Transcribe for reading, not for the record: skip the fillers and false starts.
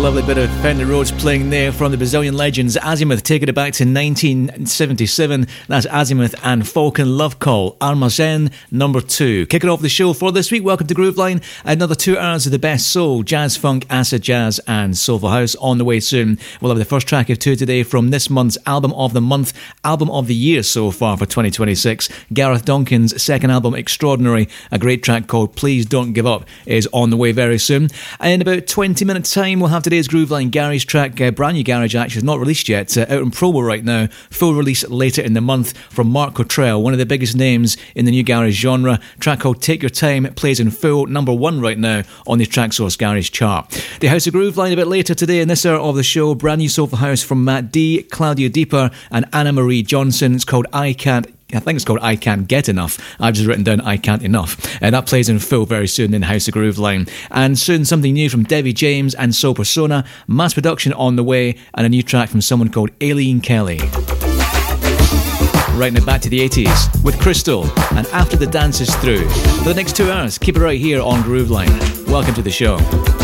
lovely bit of Fender Rhodes playing there from the Brazilian legends Azimuth, taking it back to 1977. That's Azimuth and Falcon Love Call, Armazém number 2. Kicking off the show for this week, welcome to Grooveline. Another 2 hours of the best soul, jazz, funk, acid jazz and soulful house on the way soon. We'll have the first track of 2 today from this month's Album of the Month, Album of the Year so far for 2026. Gareth Duncan's second album, Extraordinary, a great track called Please Don't Give Up, is on the way very soon. In about 20 minutes time we'll have today's Grooveline Garage track, brand new Garage actually, not released yet, out in promo right now, full release later in the month from Mark Cottrell, one of the biggest names in the new Garage genre. Track called Take Your Time, plays in full, number 1 right now on the Tracksource Garage chart. The House of Grooveline a bit later today in this hour of the show, brand new soulful house from Matt D, Claudia Deeper and Anna Marie Johnson. It's called I think it's called I Can't Get Enough. I've just written down I Can't Enough. And that plays in full very soon in House of Grooveline. And soon something new from Debbie James and Soul Persona, Mass Production on the way, and a new track from someone called Aileen Kelly. Right now back to the 80s with Crystal and After the Dance Is Through. For the next 2 hours, keep it right here on Grooveline. Welcome to the show.